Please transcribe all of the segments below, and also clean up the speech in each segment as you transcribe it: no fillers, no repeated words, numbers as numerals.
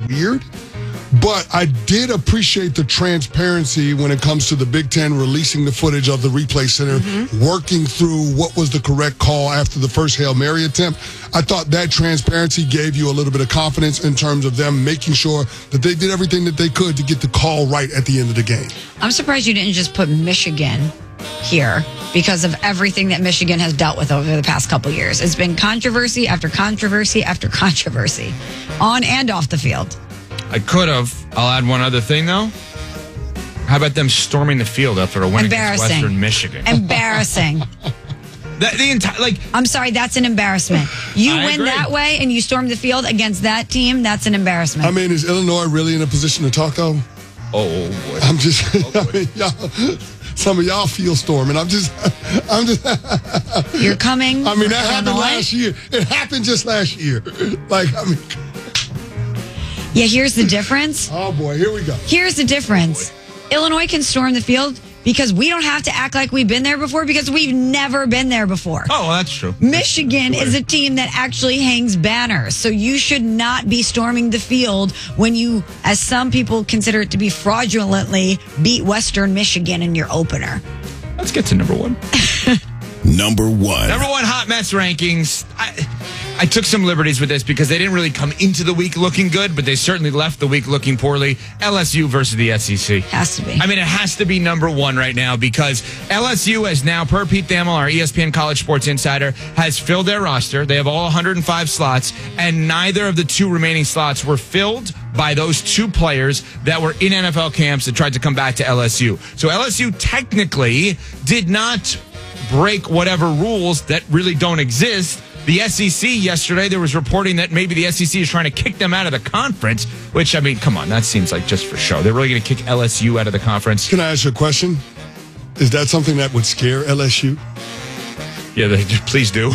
weird. But I did appreciate the transparency when it comes to the Big Ten releasing the footage of the replay center, working through what was the correct call after the first Hail Mary attempt. I thought that transparency gave you a little bit of confidence in terms of them making sure that they did everything that they could to get the call right at the end of the game. I'm surprised you didn't just put Michigan here because of everything that Michigan has dealt with over the past couple years. It's been controversy after controversy after controversy, on and off the field. I could have. I'll add one other thing, though. How about them storming the field after a win against Western Michigan? Embarrassing. The entire I'm sorry, that's an embarrassment. You I win agree. that way and you storm the field against that team, that's an embarrassment. I mean, is Illinois really in a position to talk, though? Oh, boy. I'm just, I mean, y'all, some of y'all feel storming. I'm just. You're coming. I mean, that happened Illinois? last year. It happened just last year. Like, I mean. Yeah, here's the difference. Oh, boy, here we go. Here's the difference. Illinois can storm the field because we don't have to act like we've been there before because we've never been there before. Oh, well, that's true. Michigan is a team that actually hangs banners. So you should not be storming the field when you, as some people consider it to be fraudulently, beat Western Michigan in your opener. Let's get to number one. Number one. Number one hot mess rankings. I took some liberties with this because they didn't really come into the week looking good, but they certainly left the week looking poorly. LSU versus the SEC. Has to be. I mean, it has to be number one right now because LSU has now, per Pete Thamel, our ESPN College Sports Insider, has filled their roster. They have all 105 slots, and neither of the two remaining slots were filled by those two players that were in NFL camps that tried to come back to LSU. So LSU technically did not break whatever rules that really don't exist. The SEC yesterday, there was reporting that maybe the SEC is trying to kick them out of the conference, which, I mean, come on, that seems like just for show. They're really going to kick LSU out of the conference. Can I ask you a question? Is that something that would scare LSU? Yeah, please do.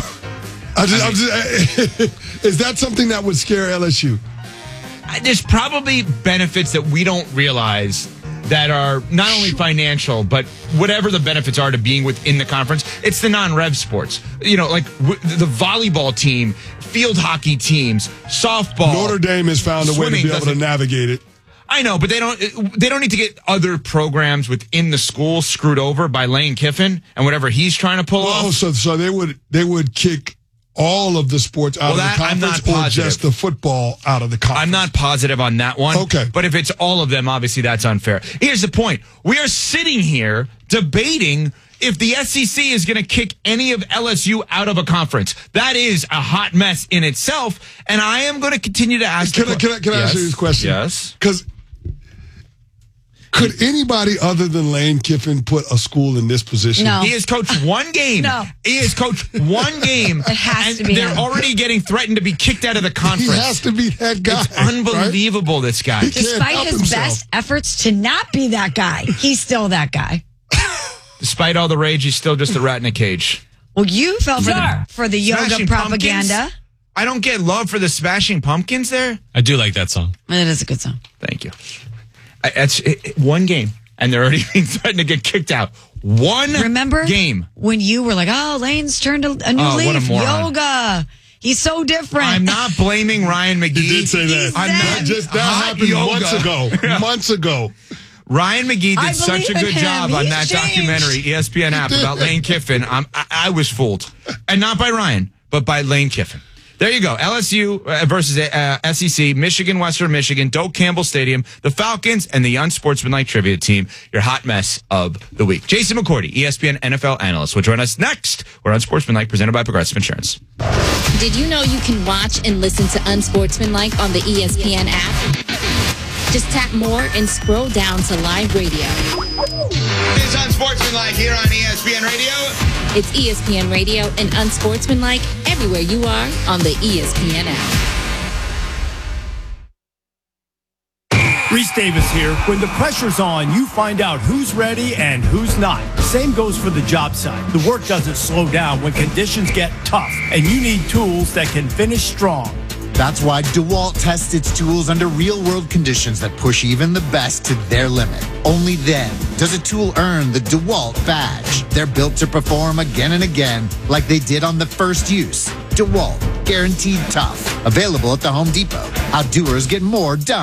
Is that something that would scare LSU? There's probably benefits that we don't realize that are not only financial, but whatever the benefits are to being within the conference. It's the non-rev sports. You know, like the volleyball team, field hockey teams, softball. Notre Dame has found a way to be able to navigate it. I know, but they don't need to get other programs within the school screwed over by Lane Kiffin and whatever he's trying to pull off. Oh, so they would kick all of the sports out of the conference or just the football out of the conference? I'm not positive on that one. Okay. But if it's all of them, obviously that's unfair. Here's the point. We are sitting here debating if the SEC is going to kick any of LSU out of a conference. That is a hot mess in itself, and I am going to continue to ask. Can I ask you this question? Yes. Because could anybody other than Lane Kiffin put a school in this position? No. He has coached one game. No. He has coached one game. It has to be they're him. already getting threatened to be kicked out of the He conference. has to be that guy. It's unbelievable, this guy. He can't Despite help his himself. best efforts to not be that guy, he's still that guy. Despite all the rage, he's still just a rat in a cage. Well, you fell for the yoga Smashing propaganda. Pumpkins? I don't get love for the Smashing Pumpkins there. I do like that song. It is a good song. Thank you. It's one game, and they're already being threatened to get kicked out. Remember game. when you were like, "Oh, Lane's turned a new what a leaf. moron. Yoga. He's so different." I'm not blaming Ryan McGee. He did say that. I'm not That hot happened yoga. months ago. Ryan McGee I did such a believe in good him. job on He's that changed. documentary, ESPN app, about Lane Kiffin. I was fooled. And not by Ryan, but by Lane Kiffin. There you go. LSU versus SEC, Michigan, Western Michigan, Doak Campbell Stadium, the Falcons, and the Unsportsmanlike Trivia Team, your hot mess of the week. Jason McCourty, ESPN NFL analyst, will join us next. We're Unsportsmanlike, presented by Progressive Insurance. Did you know you can watch and listen to Unsportsmanlike on the ESPN app? Just tap more and scroll down to live radio. It's Unsportsmanlike here on ESPN Radio. It's ESPN Radio and Unsportsmanlike everywhere you are on the ESPN app. Reese Davis here. When the pressure's on, you find out who's ready and who's not. Same goes for the job site. The work doesn't slow down when conditions get tough, and you need tools that can finish strong. That's why DeWalt tests its tools under real-world conditions that push even the best to their limit. Only then does a tool earn the DeWalt badge. They're built to perform again and again like they did on the first use. DeWalt, guaranteed tough. Available at the Home Depot. Outdoers get more done.